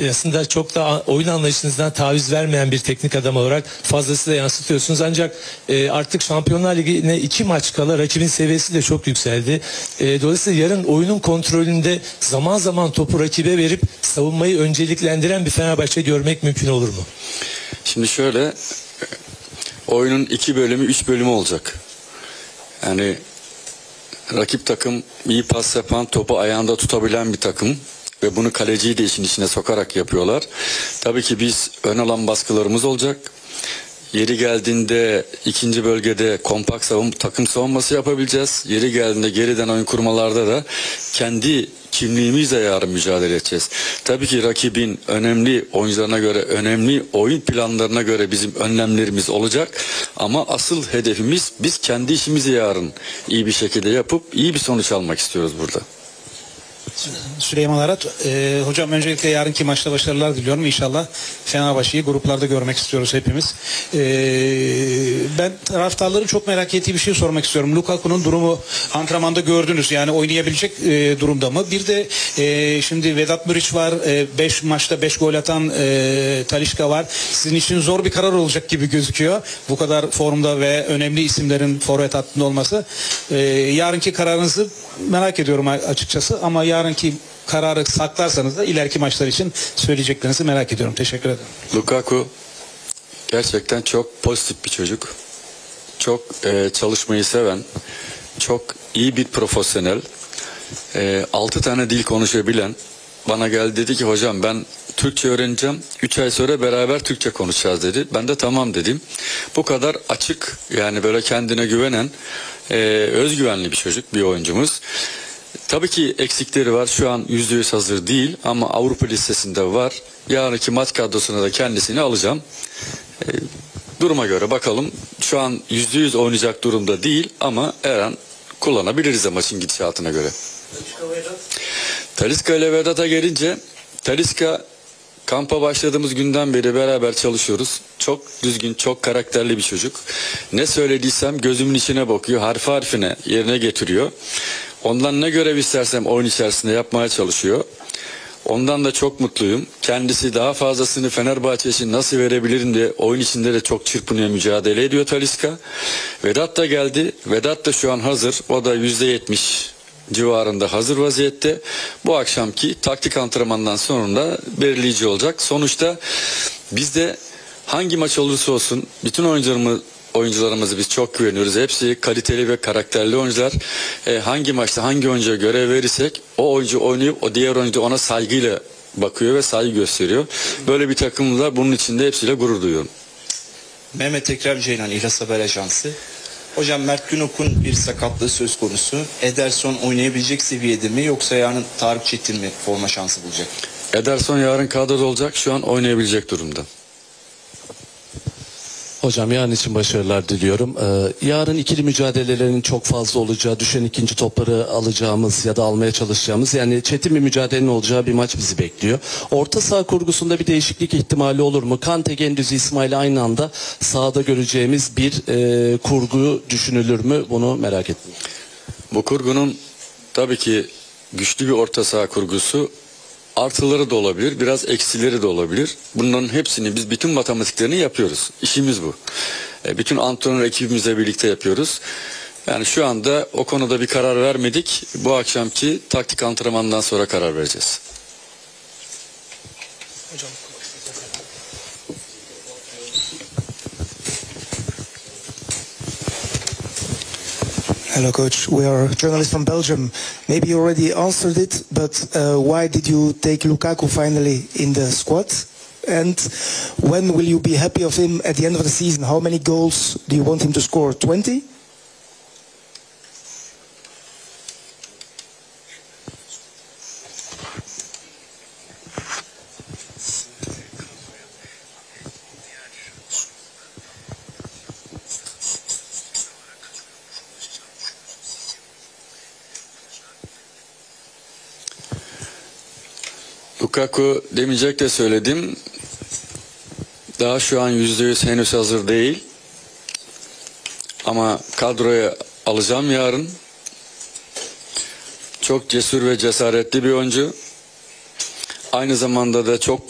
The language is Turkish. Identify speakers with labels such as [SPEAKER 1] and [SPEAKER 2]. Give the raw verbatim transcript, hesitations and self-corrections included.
[SPEAKER 1] aslında çok da oyun anlayışınızdan taviz vermeyen bir teknik adam olarak fazlasıyla yansıtıyorsunuz. Ancak e, artık Şampiyonlar Ligi'ne iki maç kala rakibin seviyesi de çok yükseldi. E, dolayısıyla yarın oyunun kontrolünde zaman zaman topu rakibe verip savunmayı önceliklendiren bir Fenerbahçe görmek mümkün olur mu?
[SPEAKER 2] Şimdi şöyle, oyunun iki bölümü, üç bölümü olacak. Yani rakip takım iyi pas yapan, topu ayağında tutabilen bir takım ve bunu kaleciyi de işin içine sokarak yapıyorlar. Tabii ki biz ön alan baskılarımız olacak. Yeri geldiğinde ikinci bölgede kompakt savun, takım savunması yapabileceğiz. Yeri geldiğinde geriden oyun kurmalarda da kendi kimliğimizle yarın mücadele edeceğiz. Tabii ki rakibin önemli oyuncularına göre, önemli oyun planlarına göre bizim önlemlerimiz olacak. Ama asıl hedefimiz biz kendi işimizi yarın iyi bir şekilde yapıp iyi bir sonuç almak istiyoruz burada.
[SPEAKER 3] Süleyman Arat, e, hocam öncelikle yarınki maçta başarılar diliyorum. İnşallah Fenerbahçe'yi gruplarda görmek istiyoruz hepimiz. E, ben taraftarların çok merak ettiği bir şey sormak istiyorum. Lukaku'nun durumu antrenmanda gördünüz. Yani oynayabilecek e, durumda mı? Bir de e, şimdi Vedat Muriç var. beş maçta beş gol atan e, Talisca var. Sizin için zor bir karar olacak gibi gözüküyor. Bu kadar formda ve önemli isimlerin forvet hattında olması. E, yarınki kararınızı merak ediyorum açıkçası. Ama yarınki kararı saklarsanız da ileriki maçlar için söyleyeceklerinizi merak ediyorum. Teşekkür ederim.
[SPEAKER 2] Lukaku gerçekten çok pozitif bir çocuk. Çok e, çalışmayı seven, çok iyi bir profesyonel. E, altı tane dil konuşabilen. Bana geldi, dedi ki hocam ben Türkçe öğreneceğim. üç ay sonra beraber Türkçe konuşacağız dedi. Ben de tamam dedim. Bu kadar açık, yani böyle kendine güvenen, e, özgüvenli bir çocuk, bir oyuncumuz. Tabii ki eksikleri var. Şu an yüzde yüz hazır değil ama Avrupa listesinde var. Yarınki maç kadrosuna da kendisini alacağım. E, duruma göre bakalım. Şu an yüzde yüz oynayacak durumda değil ama her an kullanabiliriz de maçın gidişatına göre. Talisca ile Vedat'a gelince, Talisca kampa başladığımız günden beri beraber çalışıyoruz. Çok düzgün, çok karakterli bir çocuk. Ne söylediysem gözümün içine bakıyor, harfi harfine yerine getiriyor. Ondan ne görev istersem oyun içerisinde yapmaya çalışıyor. Ondan da çok mutluyum. Kendisi daha fazlasını Fenerbahçe için nasıl verebilirim diye oyun içinde de çok çırpınıyor, mücadele ediyor Talisca. Vedat da geldi. Vedat da şu an hazır. O da yüzde yetmiş civarında hazır vaziyette. Bu akşamki taktik antrenmandan sonra belirleyici olacak. Sonuçta bizde hangi maç olursa olsun bütün oyuncularımız oyuncularımızı biz çok güveniyoruz. Hepsi kaliteli ve karakterli oyuncular. E, hangi maçta hangi oyuncuya görev verirsek o oyuncu oynayıp o diğer oyuncu da ona saygıyla bakıyor ve saygı gösteriyor. Böyle bir takımla bunun içinde hepsiyle gurur duyuyorum.
[SPEAKER 4] Mehmet Ekrem Ceylan, İhlas Haber Ajansı. Hocam Mert Günok'un bir sakatlığı söz konusu. Ederson oynayabilecek seviyede mi yoksa yarın Tarık Çetin mi forma şansı bulacak?
[SPEAKER 2] Ederson yarın kadroda olacak. Şu an oynayabilecek durumda.
[SPEAKER 5] Hocam yarın için başarılar diliyorum. Ee, yarın ikili mücadelelerinin çok fazla olacağı, düşen ikinci topları alacağımız ya da almaya çalışacağımız, yani çetin bir mücadelenin olacağı bir maç bizi bekliyor. Orta saha kurgusunda bir değişiklik ihtimali olur mu? Kante, Gündüz, İsmail aynı anda sahada göreceğimiz bir e, kurgu düşünülür mü? Bunu merak ettim.
[SPEAKER 2] Bu kurgunun tabii ki güçlü bir orta saha kurgusu, artıları da olabilir, biraz eksileri de olabilir. Bunların hepsini biz bütün matematiklerini yapıyoruz. İşimiz bu. E, bütün antrenör ekibimizle birlikte yapıyoruz. Yani şu anda o konuda bir karar vermedik. Bu akşamki taktik antrenmandan sonra karar vereceğiz.
[SPEAKER 3] Hocam.
[SPEAKER 6] Hello, coach. We are journalists from Belgium. Maybe you already answered it, but uh, why did you take Lukaku finally in the squad? And when will you be happy of him at the end of the season? How many goals do you want him to score? twenty?
[SPEAKER 2] Lukaku demeyecek de söyledim. Daha şu an yüzde yüz henüz hazır değil. Ama kadroya alacağım yarın. Çok cesur ve cesaretli bir oyuncu. Aynı zamanda da çok